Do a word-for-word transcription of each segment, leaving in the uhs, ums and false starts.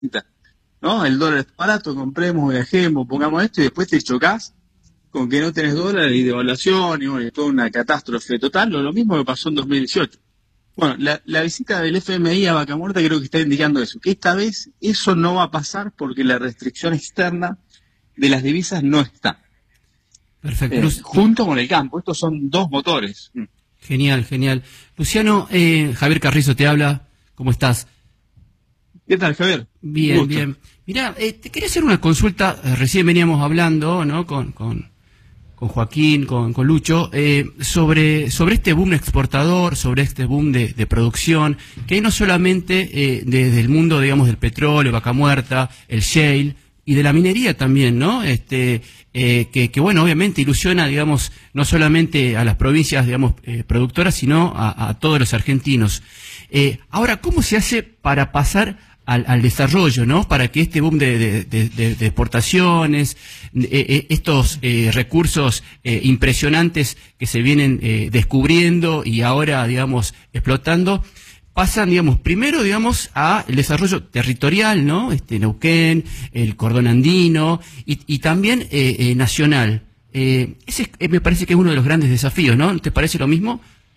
¿no? El dólar es barato, compremos, viajemos, pongamos esto y después te chocás con que no tenés dólares y devaluación y bueno, y toda una catástrofe total, lo, lo mismo que pasó en dos mil dieciocho. Bueno, la, la visita del F M I a Vaca Muerta creo que está indicando eso, que esta vez eso no va a pasar porque la restricción externa de las divisas no está. Perfecto. Eh, junto con el campo, estos son dos motores. Genial, genial. Luciano, eh, Javier Carrizo te habla, ¿cómo estás? ¿Qué tal, Javier? Bien, Gusto. bien. Mirá, eh, te quería hacer una consulta, eh, recién veníamos hablando, ¿no? Con, con, con Joaquín, con, con Lucho, eh, sobre, sobre este boom exportador, sobre este boom de, de producción, que hay no solamente eh, desde el mundo, digamos, del petróleo, Vaca Muerta, el shale, y de la minería también, ¿no? Este, eh, que, que, bueno, obviamente ilusiona, digamos, no solamente a las provincias, digamos, eh, productoras, sino a, a todos los argentinos. Eh, ahora, ¿cómo se hace para pasar al, al desarrollo, ¿no? Para que este boom de, de, de, de, de exportaciones, eh, eh, estos eh, recursos eh, impresionantes que se vienen eh, descubriendo y ahora, digamos, explotando, pasan, digamos, primero, digamos, a el desarrollo territorial, ¿no? Este, Neuquén, el cordón andino y, y también eh, eh, nacional. Eh, ese es, me parece que es uno de los grandes desafíos, ¿no? ¿Te parece lo mismo?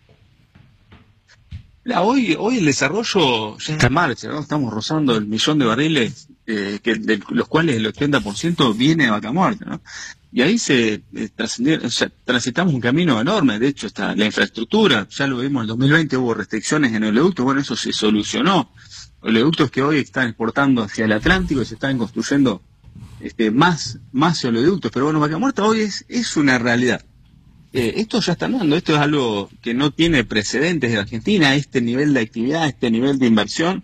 La, hoy, hoy el desarrollo ya está en marcha, ¿no? Estamos rozando el millón de barriles, eh, que, de los cuales el ochenta por ciento viene de Vaca Muerta, ¿no? Y ahí se eh, trascendieron, o sea, transitamos un camino enorme. De hecho, está la infraestructura, ya lo vimos en el dos mil veinte, hubo restricciones en oleoductos, bueno, eso se solucionó. Oleoductos que hoy están exportando hacia el Atlántico y se están construyendo este, más, más oleoductos, pero bueno, Vaca Muerta hoy es, es una realidad. Eh, esto ya está andando, esto es algo que no tiene precedentes en Argentina, este nivel de actividad, este nivel de inversión,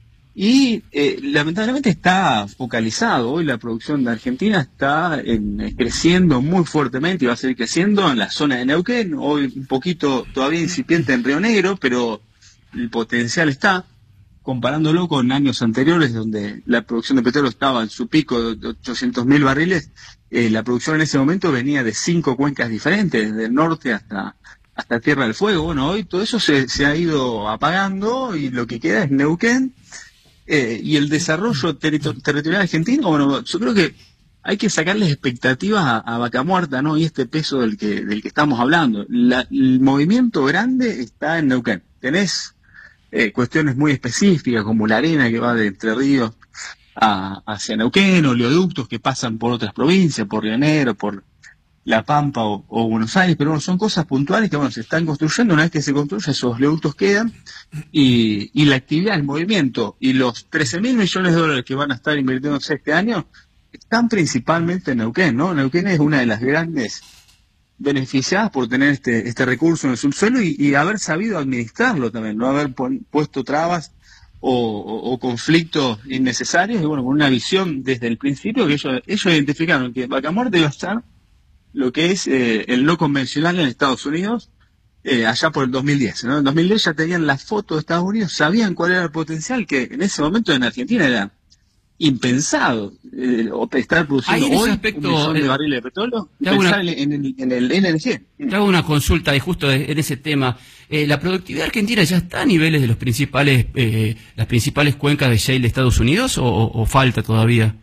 y eh, lamentablemente está focalizado. Hoy la producción de Argentina está en, eh, creciendo muy fuertemente y va a seguir creciendo en la zona de Neuquén, hoy un poquito todavía incipiente en Río Negro, pero el potencial está, comparándolo con años anteriores donde la producción de petróleo estaba en su pico de ochocientos mil barriles. Eh, la producción en ese momento venía de cinco cuencas diferentes, desde el norte hasta, hasta Tierra del Fuego. Bueno, hoy todo eso se, se ha ido apagando y lo que queda es Neuquén eh, y el desarrollo terito- territorial argentino. Bueno, yo creo que hay que sacarles expectativas a, a Vaca Muerta, ¿no? Y este peso del que, del que estamos hablando. La, el movimiento grande está en Neuquén. Tenés eh, cuestiones muy específicas como la arena que va de Entre Ríos A, hacia Neuquén, oleoductos que pasan por otras provincias, por Río Negro, por La Pampa o, o Buenos Aires, pero bueno, son cosas puntuales que bueno, se están construyendo. Una vez que se construyen, esos oleoductos quedan y, y la actividad, el movimiento y los trece mil millones de dólares que van a estar invirtiéndose este año están principalmente en Neuquén, ¿no? Neuquén es una de las grandes beneficiadas por tener este, este recurso en el subsuelo y, y haber sabido administrarlo también, no haber pon, puesto trabas O, o, o conflictos innecesarios, y bueno, con una visión desde el principio que ellos, ellos identificaron que Vaca Muerta iba a estar lo que es eh, el no convencional en Estados Unidos eh, allá por el dos mil diez, ¿no? En dos mil diez ya tenían la foto de Estados Unidos, sabían cuál era el potencial, que en ese momento en Argentina era impensado eh, o estar produciendo Ahí en ese hoy aspecto, un millón de eh, barriles de petróleo y te hago pensar una- en, en el, en el N N G. Te hago una consulta y justo en ese tema. Eh, ¿La productividad argentina ya está a niveles de los principales, eh, las principales cuencas de shale de Estados Unidos o, o, o falta todavía?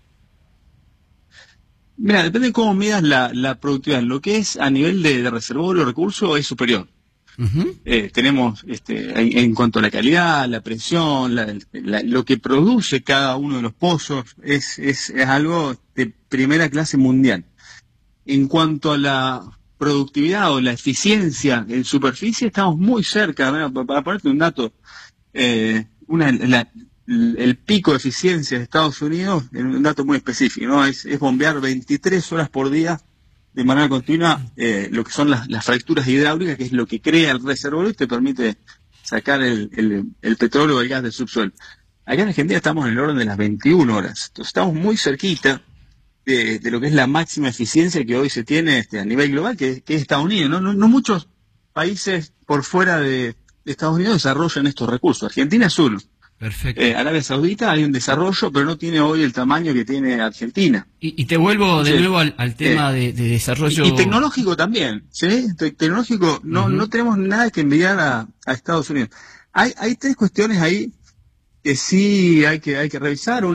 Mira, depende de cómo midas la, la productividad. Lo que es a nivel de, de reservorio o recurso es superior. Uh-huh. Eh, tenemos, este, en, en cuanto a la calidad, la presión, la, la, lo que produce cada uno de los pozos, es, es, es algo de primera clase mundial. En cuanto a la productividad o la eficiencia en superficie, estamos muy cerca. Mira, para, para ponerte un dato, eh, una, la, el pico de eficiencia de Estados Unidos, un dato muy específico, ¿no? Es, es bombear veintitrés horas por día de manera continua eh, lo que son las, las fracturas hidráulicas, que es lo que crea el reservorio y te permite sacar el, el, el petróleo o el gas del subsuelo. Acá en Argentina estamos en el orden de las veintiuna horas, entonces estamos muy cerquita de, de lo que es la máxima eficiencia que hoy se tiene este, a nivel global, que, que es Estados Unidos. No, no, no muchos países por fuera de, de Estados Unidos desarrollan estos recursos. Argentina es uno. Perfecto. Eh, Arabia Saudita hay un desarrollo, pero no tiene hoy el tamaño que tiene Argentina. Y, y te vuelvo de Sí. nuevo al, al tema Eh, de, de desarrollo. Y, y tecnológico también, ¿sí? Te- tecnológico, no, Uh-huh. no tenemos nada que envidiar a, a Estados Unidos. Hay, hay tres cuestiones ahí que sí hay que, hay que revisar.